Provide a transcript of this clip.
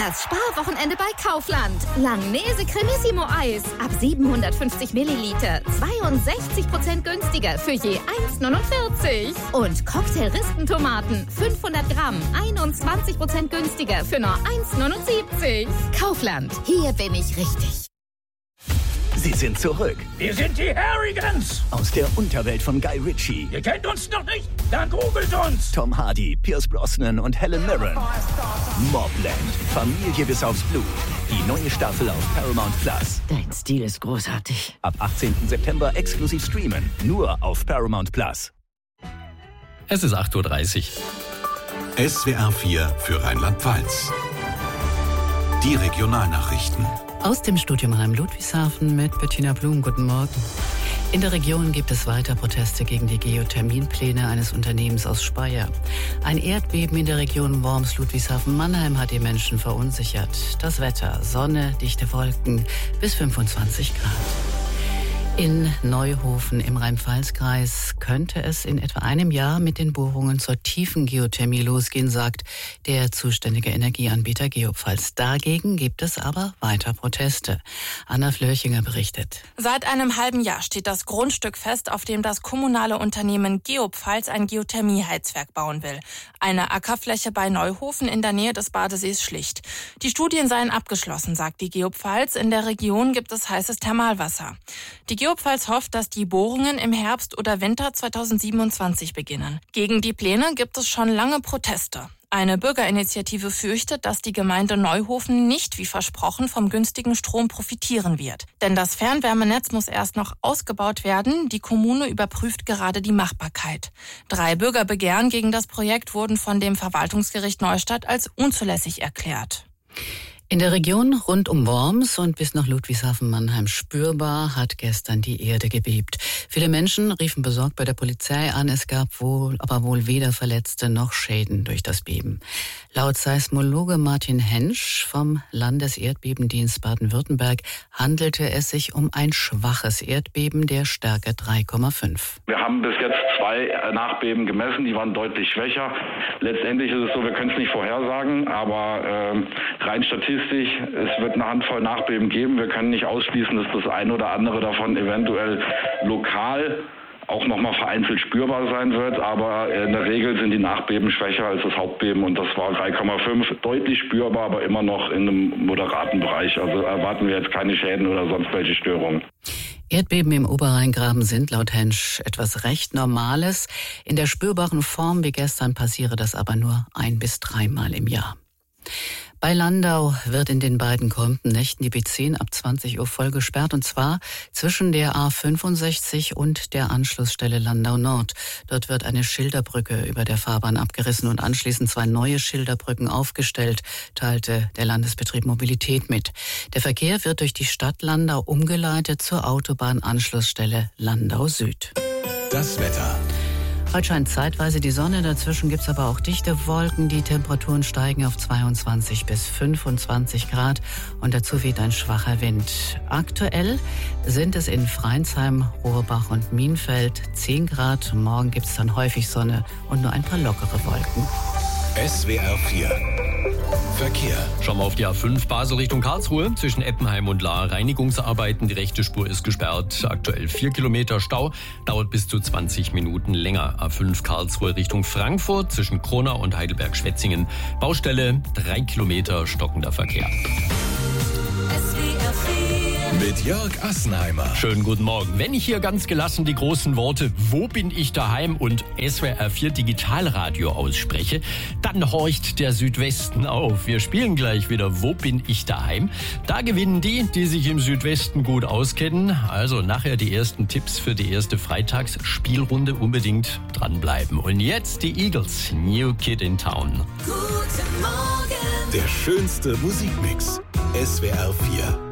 Das Sparwochenende bei Kaufland. Langnese Cremissimo Eis ab 750 Milliliter. 62% günstiger für je 1,49. Und Cocktail-Rispentomaten 500 Gramm. 21% günstiger für nur 1,79. Kaufland. Hier bin ich richtig. Sie sind zurück. Wir sind die Harrigans. Aus der Unterwelt von Guy Ritchie. Ihr kennt uns noch nicht? Dann googelt uns. Tom Hardy, Pierce Brosnan und Helen Mirren. Mobland. Familie bis aufs Blut. Die neue Staffel auf Paramount Plus. Dein Stil ist großartig. Ab 18. September exklusiv streamen. Nur auf Paramount Plus. Es ist 8:30 Uhr. SWR 4 für Rheinland-Pfalz. Die Regionalnachrichten. Aus dem Studio Mannheim-Ludwigshafen mit Bettina Blum. Guten Morgen. In der Region gibt es weiter Proteste gegen die Geotherminpläne eines Unternehmens aus Speyer. Ein Erdbeben in der Region Worms-Ludwigshafen-Mannheim hat die Menschen verunsichert. Das Wetter, Sonne, dichte Wolken, bis 25 Grad. In Neuhofen im Rhein-Pfalz-Kreis könnte es in etwa einem Jahr mit den Bohrungen zur Tiefengeothermie losgehen, sagt der zuständige Energieanbieter Geopfalz. Dagegen gibt es aber weiter Proteste. Anna Flörchinger berichtet. Seit einem halben Jahr steht das Grundstück fest, auf dem das kommunale Unternehmen Geopfalz ein Geothermieheizwerk bauen will. Eine Ackerfläche bei Neuhofen in der Nähe des Badesees Schlicht. Die Studien seien abgeschlossen, sagt die Geopfalz. In der Region gibt es heißes Thermalwasser. Die Geopfalz hofft, dass die Bohrungen im Herbst oder Winter 2027 beginnen. Gegen die Pläne gibt es schon lange Proteste. Eine Bürgerinitiative fürchtet, dass die Gemeinde Neuhofen nicht wie versprochen vom günstigen Strom profitieren wird. Denn das Fernwärmenetz muss erst noch ausgebaut werden. Die Kommune überprüft gerade die Machbarkeit. 3 Bürgerbegehren gegen das Projekt wurden von dem Verwaltungsgericht Neustadt als unzulässig erklärt. In der Region rund um Worms und bis nach Ludwigshafen-Mannheim spürbar hat gestern die Erde gebebt. Viele Menschen riefen besorgt bei der Polizei an. Es gab aber wohl weder Verletzte noch Schäden durch das Beben. Laut Seismologe Martin Hensch vom Landeserdbebendienst Baden-Württemberg handelte es sich um ein schwaches Erdbeben der Stärke 3,5. Wir haben bis jetzt 2 Nachbeben gemessen, die waren deutlich schwächer. Letztendlich ist es so, wir können es nicht vorhersagen, aber rein statistisch, es wird eine Handvoll Nachbeben geben. Wir können nicht ausschließen, dass das eine oder andere davon eventuell lokal auch nochmal vereinzelt spürbar sein wird, aber in der Regel sind die Nachbeben schwächer als das Hauptbeben und das war 3,5, deutlich spürbar, aber immer noch in einem moderaten Bereich. Also erwarten wir jetzt keine Schäden oder sonst welche Störungen. Erdbeben im Oberrheingraben sind laut Hensch etwas recht Normales. In der spürbaren Form wie gestern passiere das aber nur 1- bis 3-mal im Jahr. Bei Landau wird in den beiden kommenden Nächten die B10 ab 20 Uhr voll gesperrt, und zwar zwischen der A65 und der Anschlussstelle Landau Nord. Dort wird eine Schilderbrücke über der Fahrbahn abgerissen und anschließend 2 neue Schilderbrücken aufgestellt, teilte der Landesbetrieb Mobilität mit. Der Verkehr wird durch die Stadt Landau umgeleitet zur Autobahnanschlussstelle Landau Süd. Das Wetter. Heute scheint zeitweise die Sonne, dazwischen gibt's aber auch dichte Wolken. Die Temperaturen steigen auf 22 bis 25 Grad und dazu weht ein schwacher Wind. Aktuell sind es in Freinsheim, Rohrbach und Mienfeld 10 Grad. Morgen gibt's dann häufig Sonne und nur ein paar lockere Wolken. SWR 4 Verkehr. Schauen wir auf die A5 Basel Richtung Karlsruhe. Zwischen Eppenheim und Lahr Reinigungsarbeiten. Die rechte Spur ist gesperrt. Aktuell 4 Kilometer Stau. Dauert bis zu 20 Minuten länger. A5 Karlsruhe Richtung Frankfurt. Zwischen Kronau und Heidelberg-Schwetzingen. Baustelle 3 Kilometer stockender Verkehr. Mit Jörg Assenheimer. Schönen guten Morgen. Wenn ich hier ganz gelassen die großen Worte "Wo bin ich daheim" und SWR 4 Digitalradio ausspreche, dann horcht der Südwesten auf. Wir spielen gleich wieder "Wo bin ich daheim". Da gewinnen die sich im Südwesten gut auskennen. Also nachher die ersten Tipps für die erste Freitagsspielrunde. Unbedingt dranbleiben. Und jetzt die Eagles, New Kid in Town. Guten Morgen. Der schönste Musikmix. SWR 4.